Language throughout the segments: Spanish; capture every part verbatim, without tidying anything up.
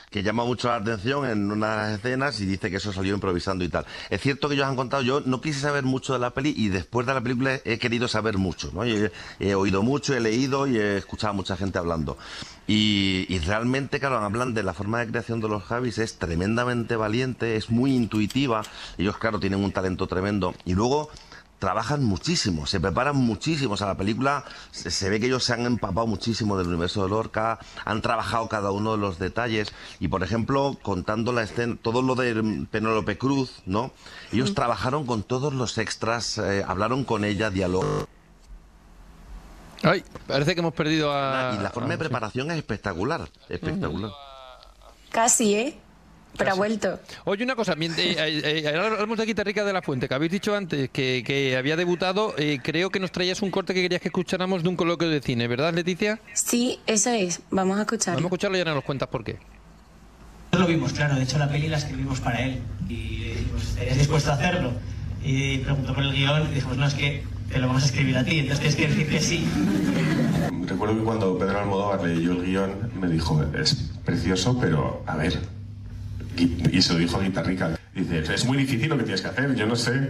que llama mucho la atención en unas escenas y dice que eso salió improvisando y tal. Es cierto que ellos han contado, yo no quise saber mucho de la peli y después de la película he querido saber mucho, ¿no? He, he oído mucho, he leído y he escuchado a mucha gente hablando. Y, y realmente, claro, hablan de la forma de creación de los Javis, es tremendamente valiente, es muy intuitiva. Ellos, claro, tienen un talento tremendo. Y luego trabajan muchísimo, se preparan muchísimo. O sea, la película se, se ve que ellos se han empapado muchísimo del universo de Lorca, han trabajado cada uno de los detalles. Y, por ejemplo, contando la escena, todo lo de Penélope Cruz, ¿no? Ellos mm. trabajaron con todos los extras, eh, hablaron con ella, dialogaron. Ay, parece que hemos perdido a... Y la forma de preparación es espectacular, espectacular. Casi, ¿eh? Pero ha vuelto. Oye, una cosa, eh, eh, eh, hablamos de Guitarrica de la Fuente, que habéis dicho antes que, que había debutado, eh, creo que nos traías un corte que querías que escucháramos de un coloquio de cine, ¿verdad, Leticia? Sí, eso es, vamos a escucharlo. Vamos a escucharlo y ahora nos cuentas por qué. Lo vimos, claro, de hecho la peli la escribimos para él y le dijimos, ¿estarías dispuesto a hacerlo? Y preguntó por el guión y dijimos, no, es que te lo vamos a escribir a ti, entonces tienes que decir que sí. Recuerdo que cuando Pedro Almodóvar leyó el guión me dijo, es precioso, pero a ver... Y se lo dijo a Guitarrica. Dice, es muy difícil lo que tienes que hacer, yo no sé.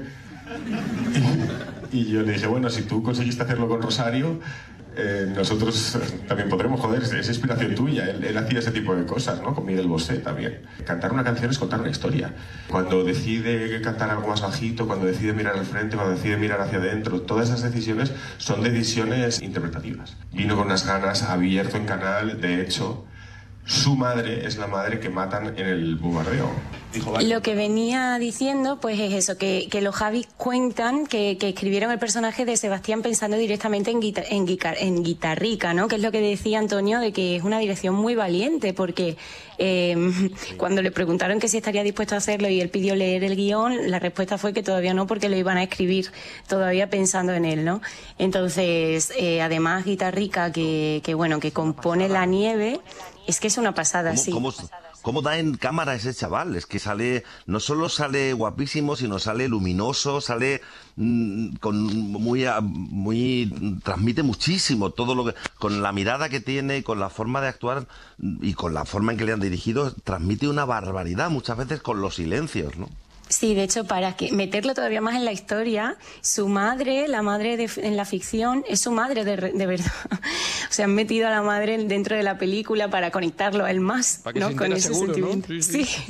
Y, y yo le dije, bueno, si tú conseguiste hacerlo con Rosario, eh, nosotros también podremos, joder, es inspiración tuya. Él, él hacía ese tipo de cosas, ¿no? Con Miguel Bosé también. Cantar una canción es contar una historia. Cuando decide cantar algo más bajito, cuando decide mirar al frente, cuando decide mirar hacia adentro, todas esas decisiones son decisiones interpretativas. Vino con unas ganas, abierto en canal, de hecho... Su madre es la madre que matan en el bombardeo. Dijo, vale. Lo que venía diciendo, pues es eso, que, que los Javis cuentan que, que escribieron el personaje de Sebastián pensando directamente en, guitar, en, guitar, en Guitarrica, ¿no? Que es lo que decía Antonio, de que es una dirección muy valiente, porque eh, sí. cuando le preguntaron que si estaría dispuesto a hacerlo y él pidió leer el guión, la respuesta fue que todavía no, porque lo iban a escribir todavía pensando en él, ¿no? Entonces, eh, además Guitarrica, que, que bueno, que compone La Nieve... Es que es una pasada, ¿Cómo, sí. ¿cómo, ¿Cómo da en cámara ese chaval? Es que sale, no solo sale guapísimo, sino sale luminoso, sale mmm, con muy, muy, transmite muchísimo todo lo que, con la mirada que tiene, con la forma de actuar y con la forma en que le han dirigido, transmite una barbaridad, muchas veces con los silencios, ¿no? Sí, de hecho, para que meterlo todavía más en la historia, su madre, la madre de, en la ficción, es su madre de, de verdad. O sea, han metido a la madre dentro de la película para conectarlo a él más, para que ¿no? Se Con ese seguro, sentimiento. ¿no? Sí, sí. sí.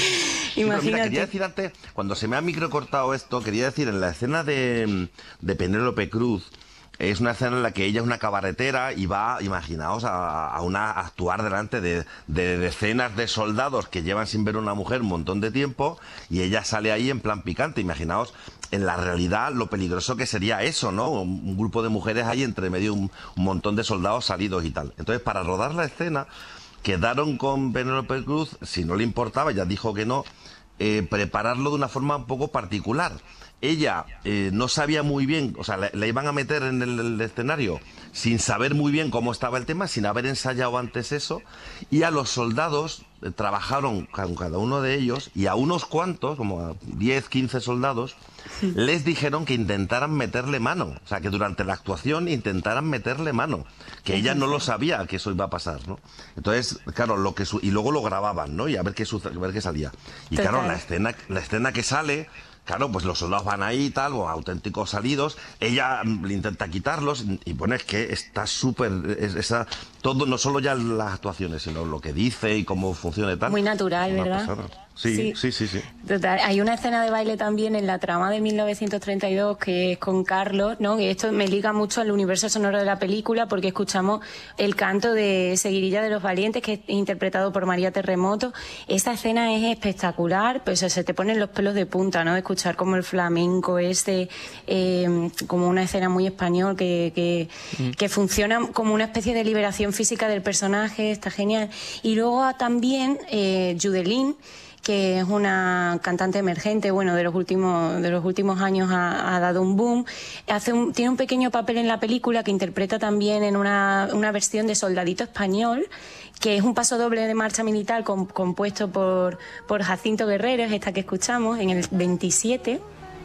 sí Imagínate. Mira, quería decir antes, cuando se me ha microcortado esto, quería decir en la escena de, de Penélope Cruz. Es una escena en la que ella es una cabaretera y va, imaginaos, a, a, una, a actuar delante de, de decenas de soldados que llevan sin ver a una mujer un montón de tiempo y ella sale ahí en plan picante. Imaginaos en la realidad lo peligroso que sería eso, ¿no? Un, un grupo de mujeres ahí entre medio un, un montón de soldados salidos y tal. Entonces, para rodar la escena, quedaron con Penélope Cruz, si no le importaba, ya dijo que no, eh, prepararlo de una forma un poco particular. Ella eh, no sabía muy bien, o sea, la, la iban a meter en el, el escenario sin saber muy bien cómo estaba el tema, sin haber ensayado antes eso, y a los soldados eh, trabajaron con cada uno de ellos, y a unos cuantos, como a diez, quince soldados, les dijeron que intentaran meterle mano, o sea, que durante la actuación intentaran meterle mano, que ella no lo sabía que eso iba a pasar, ¿no? Entonces, claro, lo que su y luego lo grababan, ¿no? Y a ver qué, a ver qué salía. Y Total. claro, la escena, la escena que sale... Claro, pues los soldados van ahí y tal, o auténticos salidos, ella le intenta quitarlos, y bueno, es que está súper, es, esa, todo, no solo ya las actuaciones, sino lo que dice y cómo funciona y tal. Muy natural, ¿verdad? Sí, sí, sí, sí, sí. Total. Hay una escena de baile también en la trama de mil novecientos treinta y dos que es con Carlos, ¿no? Y esto me liga mucho al universo sonoro de la película porque escuchamos el canto de Seguirilla de los Valientes, que es interpretado por María Terremoto. Esa escena es espectacular, pues se te ponen los pelos de punta, ¿no? Escuchar como el flamenco ese, eh, como una escena muy español que, que, mm. que funciona como una especie de liberación física del personaje, está genial. Y luego también eh, Judelín, que es una cantante emergente, bueno, de los últimos de los últimos años ha, ha dado un boom. Hace un, tiene un pequeño papel en la película que interpreta también en una, una versión de Soldadito Español, que es un paso doble de marcha militar con, compuesto por, por Jacinto Guerrero, es esta que escuchamos, en el veintisiete,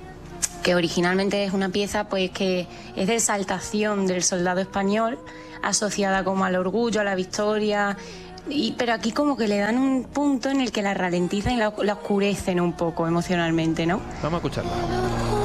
que originalmente es una pieza pues que es de exaltación del soldado español, asociada como al orgullo, a la victoria. Y, pero aquí como que le dan un punto en el que la ralentizan y la, la oscurecen un poco emocionalmente, ¿no? Vamos a escucharla.